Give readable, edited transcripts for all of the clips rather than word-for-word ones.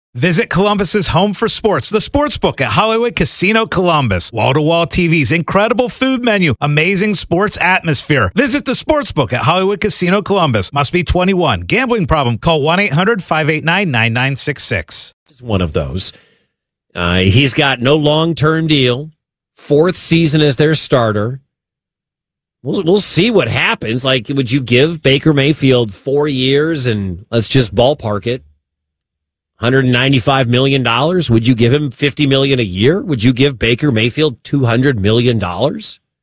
Visit Columbus's home for sports, the Sportsbook at Hollywood Casino Columbus. Wall-to-wall TVs, incredible food menu, amazing sports atmosphere. Visit the Sportsbook at Hollywood Casino Columbus. Must be 21. Gambling problem? Call 1-800-589-9966. He's one of those. He's got no long-term deal. Fourth season as their starter. We'll see what happens. Like, would you give Baker Mayfield 4 years and let's just ballpark it? $195 million? Would you give him $50 million a year? Would you give Baker Mayfield $200 million? I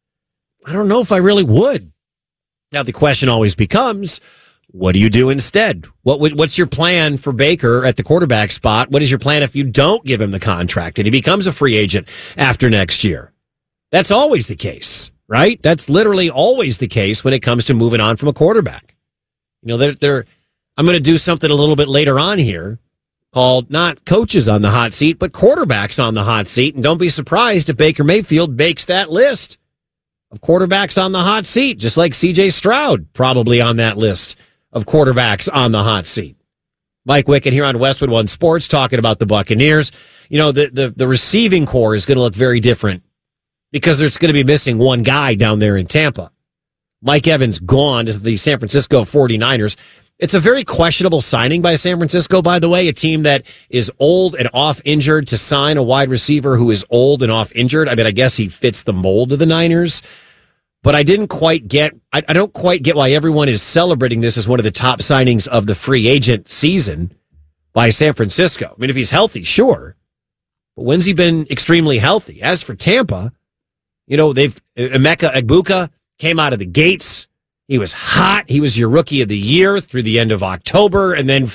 don't know if I really would. Now, the question always becomes, what do you do instead? What's your plan for Baker at the quarterback spot? What is your plan if you don't give him the contract and he becomes a free agent after next year? That's always the case, right? That's literally always the case when it comes to moving on from a quarterback. You know, I'm going to do something a little bit later on here called not coaches on the hot seat, but quarterbacks on the hot seat. And don't be surprised if Baker Mayfield makes that list of quarterbacks on the hot seat, just like C.J. Stroud probably on that list of quarterbacks on the hot seat. Mike Wicken here on Westwood One Sports talking about the Buccaneers. You know, the receiving core is going to look very different because there's going to be missing one guy down there in Tampa. Mike Evans gone to the San Francisco 49ers. It's a very questionable signing by San Francisco, by the way, a team that is old and off injured to sign a wide receiver who is old and off injured. I mean, I guess he fits the mold of the Niners, but I don't quite get why everyone is celebrating this as one of the top signings of the free agent season by San Francisco. I mean, if he's healthy, sure, but when's he been extremely healthy? As for Tampa, you know, Emeka Egbuka came out of the gates. He was hot. He was your rookie of the year through the end of October and then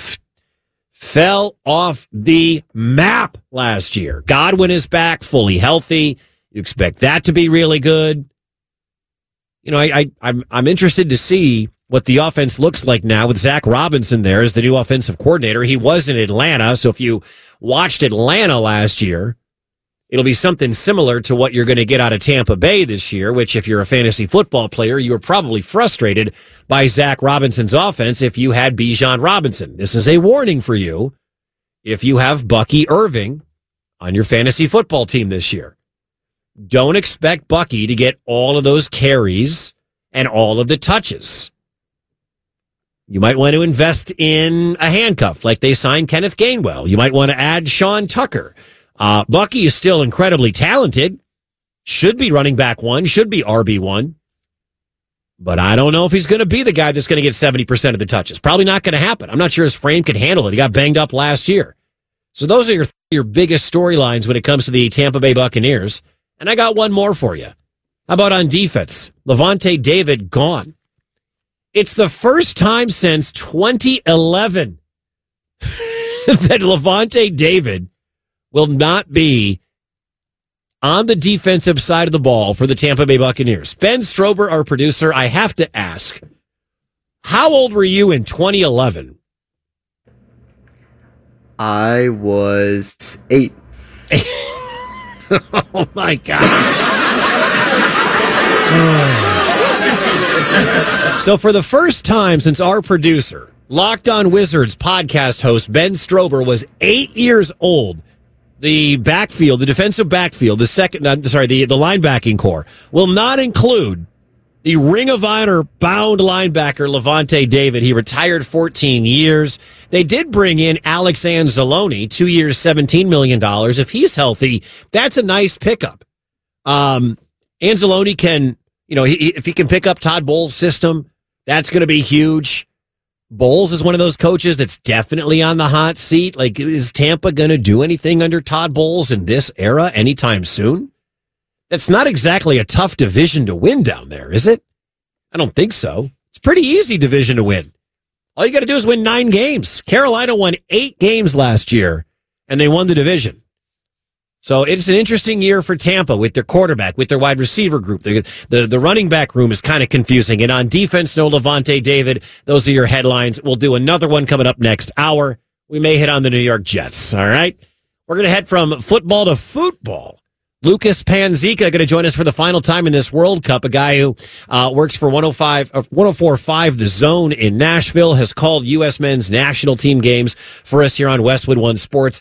fell off the map last year. Godwin is back, fully healthy. You expect that to be really good. You know, I'm interested to see what the offense looks like now with Zach Robinson there as the new offensive coordinator. He was in Atlanta, so if you watched Atlanta last year, it'll be something similar to what you're going to get out of Tampa Bay this year, which if you're a fantasy football player, you were probably frustrated by Zach Robinson's offense if you had Bijan Robinson. This is a warning for you if you have Bucky Irving on your fantasy football team this year. Don't expect Bucky to get all of those carries and all of the touches. You might want to invest in a handcuff like they signed Kenneth Gainwell. You might want to add Sean Tucker. Bucky is still incredibly talented. Should be running back one, should be RB1. But I don't know if he's going to be the guy that's going to get 70% of the touches. Probably not going to happen. I'm not sure his frame can handle it. He got banged up last year. So those are your biggest storylines when it comes to the Tampa Bay Buccaneers. And I got one more for you. How about on defense? Lavonte David gone. It's the first time since 2011 that Lavonte David will not be on the defensive side of the ball for the Tampa Bay Buccaneers. Ben Strober, our producer, I have to ask, how old were you in 2011? I was 8. Oh, my gosh. So for the first time since our producer, Locked On Wizards podcast host Ben Strober was 8 years old, the backfield, the defensive backfield, the linebacking core will not include the Ring of Honor bound linebacker Lavonte David. He retired 14 years. They did bring in Alex Anzalone, 2 years, $17 million. If he's healthy, that's a nice pickup. Anzalone can, if he can pick up Todd Bowles' system, that's going to be huge. Bowles is one of those coaches that's definitely on the hot seat. Like, is Tampa going to do anything under Todd Bowles in this era anytime soon? That's not exactly a tough division to win down there, is it? I don't think so. It's a pretty easy division to win. All you got to do is win 9 games. Carolina won 8 games last year, and they won the division. So it's an interesting year for Tampa with their quarterback, with their wide receiver group. The running back room is kind of confusing. And on defense, no Lavonte David. Those are your headlines. We'll do another one coming up next hour. We may hit on the New York Jets. All right. We're going to head from football to football. Lucas Panzica going to join us for the final time in this World Cup. A guy who works for 104.5 The Zone in Nashville, has called U.S. men's national team games for us here on Westwood One Sports.